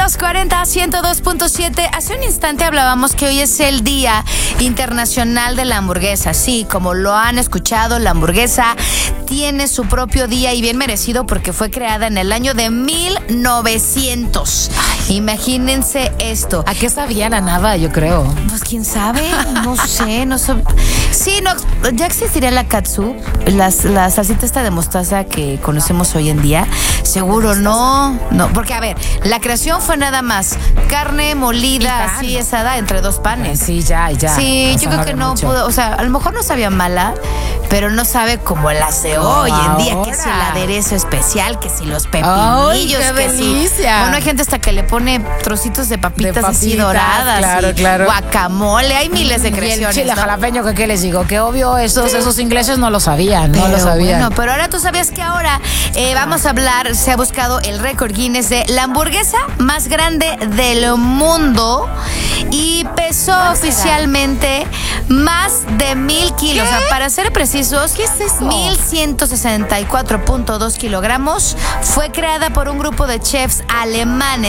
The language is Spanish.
40, 102.7. Hace un instante hablábamos que hoy es el Día Internacional de la Hamburguesa. Sí, como lo han escuchado, la hamburguesa tiene su propio día y bien merecido porque fue creada en el año de 1900. Imagínense esto. ¿A qué sabían? A nada, yo creo. Pues quién sabe, no sé. Sí, no, ya existiría la katsu, la salsita esta de mostaza que conocemos hoy en día. Seguro no, porque a ver, la creación fue nada más carne molida, así asada entre dos panes. Sí, ya. Sí, yo creo que no pudo, o sea, a lo mejor no sabía mala, pero no sabe como las de hoy en día, que si el aderezo especial, que si los pepinillos, ¡ay, qué delicia! Bueno, hay gente hasta que le pone trocitos de papitas así doradas, claro. Guacamole, hay miles de creaciones. Y el chile jalapeño, ¿qué les digo? Que obvio esos ingleses no lo sabían, Bueno, pero ahora tú sabías que ahora vamos a hablar, se ha buscado el récord Guinness de la hamburguesa más grande del mundo y pesó oficialmente más de 1,000 kilos. ¿Qué? O sea, para ser precisos, ¿qué es eso? 1,164.2 kilogramos. Fue creada por un grupo de chefs alemanes